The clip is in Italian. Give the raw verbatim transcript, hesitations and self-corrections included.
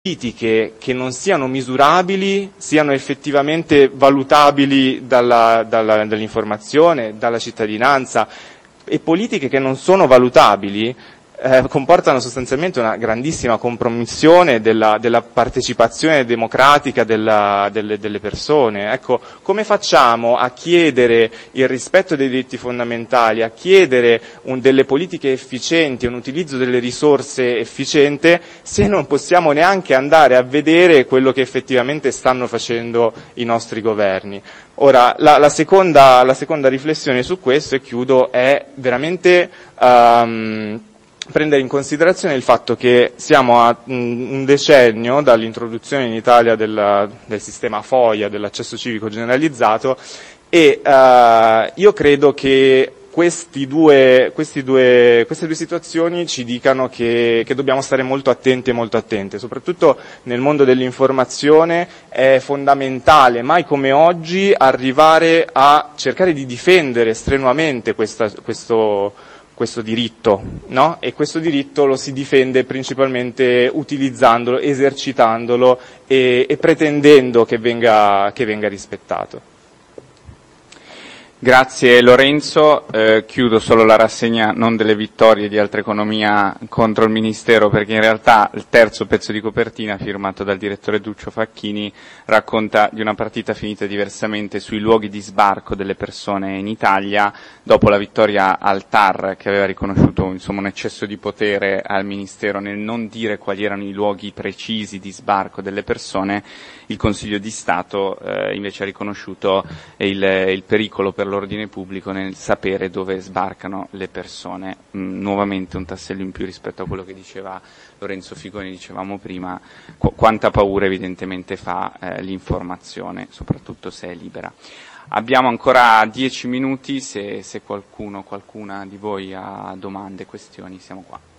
politiche che non siano misurabili, siano effettivamente valutabili dalla, dalla, dall'informazione, dalla cittadinanza, e politiche che non sono valutabili eh, comportano sostanzialmente una grandissima compromissione della, della partecipazione democratica della, delle, delle persone. Ecco, come facciamo a chiedere il rispetto dei diritti fondamentali, a chiedere un, delle politiche efficienti, un utilizzo delle risorse efficiente, se non possiamo neanche andare a vedere quello che effettivamente stanno facendo i nostri governi? Ora, la, la, seconda, la seconda riflessione su questo, e chiudo, è veramente um, prendere in considerazione il fatto che siamo a un decennio dall'introduzione in Italia del, del sistema FOIA, dell'accesso civico generalizzato, e uh, io credo che questi due, questi due, queste due situazioni ci dicano che, che dobbiamo stare molto attenti e molto attente, soprattutto nel mondo dell'informazione è fondamentale, mai come oggi, arrivare a cercare di difendere strenuamente questa, questo, questo diritto, no? E questo diritto lo si difende principalmente utilizzandolo, esercitandolo e, e pretendendo che venga, che venga rispettato. Grazie Lorenzo, eh, chiudo solo la rassegna non delle vittorie di Altra Economia contro il Ministero, perché in realtà il terzo pezzo di copertina, firmato dal direttore Duccio Facchini, racconta di una partita finita diversamente sui luoghi di sbarco delle persone in Italia. Dopo la vittoria al T A R, che aveva riconosciuto insomma un eccesso di potere al Ministero nel non dire quali erano i luoghi precisi di sbarco delle persone, il Consiglio di Stato eh, invece ha riconosciuto il, il pericolo per l'ordine pubblico nel sapere dove sbarcano le persone. Mm, nuovamente un tassello in più rispetto a quello che diceva Lorenzo Figoni, dicevamo prima, qu- quanta paura evidentemente fa eh, l'informazione, soprattutto se è libera. Abbiamo ancora dieci minuti, se, se qualcuno, qualcuna di voi ha domande, questioni, siamo qua.